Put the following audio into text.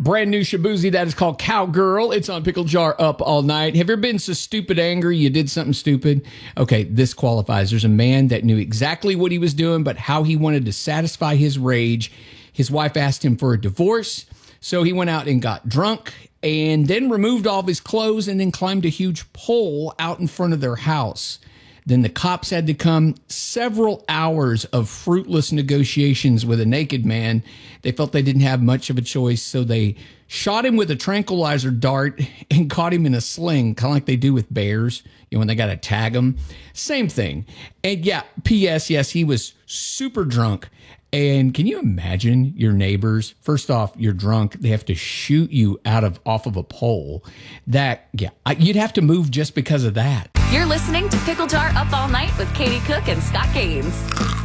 brand new Shaboozey that is called Cowgirl. It's on Pickle Jar Up All Night. Have you ever been so stupid angry you did something stupid? Okay, this qualifies. There's a man that knew exactly what he was doing, but how he wanted to satisfy his rage. His wife asked him for a divorce, so he went out and got drunk and then removed all of his clothes and then climbed a huge pole out in front of their house. Then the cops had to come. Several hours of fruitless negotiations with a naked man. They felt they didn't have much of a choice, so they shot him with a tranquilizer dart and caught him in a sling, kind of like they do with bears, when they got to tag them. Same thing. And yeah, P.S., yes, he was super drunk. And can you imagine your neighbors? First off, you're drunk. They have to shoot you off of a pole. You'd have to move just because of that. You're listening to Pickle Jar Up All Night with Katie Cook and Scott Gaines.